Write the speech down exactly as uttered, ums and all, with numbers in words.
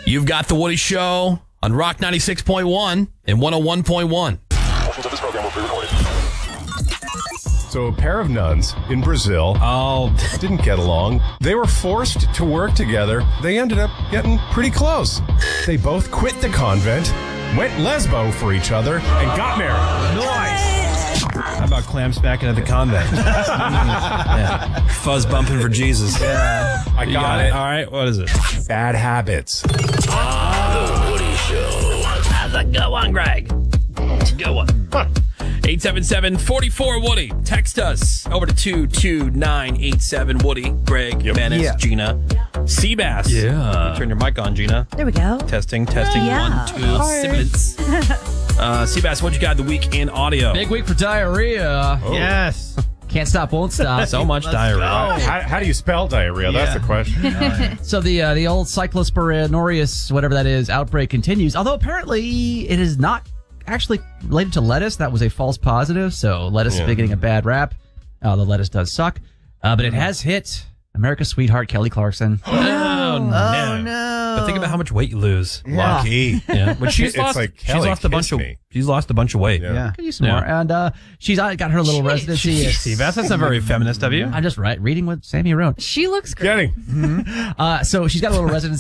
You've got The Woody Show on Rock ninety-six point one and one oh one point one. Portions of this program will be recorded. So a pair of nuns in Brazil Oh, didn't get along. They were forced to work together. They ended up getting pretty close. They both quit the convent, went lesbo for each other, and got married. nice. How about clam smacking at the convent? Yeah. Fuzz bumping for Jesus. Yeah. I You got it. All right, what is it? Bad habits. The Woody Show. How's it going, Greg? Go one. eight seven seven, four four, Woody. Text us over to two two nine eight seven, Woody. Greg, Menace, Yeah. Gina. Seabass. Yeah. Turn your mic on, Gina. There we go. Testing, testing. Yeah. One, two, siblings. Uh, Seabass, what you got the week in audio? Big week for diarrhea. Yes. Can't stop, won't stop. So much diarrhea. How, how do you spell diarrhea? That's Yeah. the question. So the uh, the old cyclosporinorous, whatever that is, outbreak continues. Although apparently it is not actually related to lettuce. That was a false positive. So lettuce Yeah. has been getting a bad rap. Uh, the lettuce does suck. Uh, but it has hit America's sweetheart, Kelly Clarkson. Oh, no. Oh, no. But think about how much weight you lose. Lucky. Yeah. But she's It's lost, like, she's Kelly, lost a bunch kiss of me. she's lost a bunch of weight. Yeah. Yeah. Could use some Yeah. more. And uh, she's uh, got her little residency. at- See, that's not very feminist of you. I'm just right reading with Sammy Roan. She looks great. Getting. Uh, so she's got a little residency